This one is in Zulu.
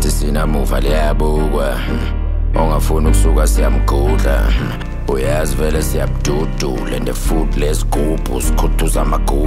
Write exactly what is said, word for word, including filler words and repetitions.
isikhathi sinamuva liyabukwa ongafuni ukusuka siyamgudla uyazi vele siyabududula and the food lesigubhu sikhuthuza amagubhu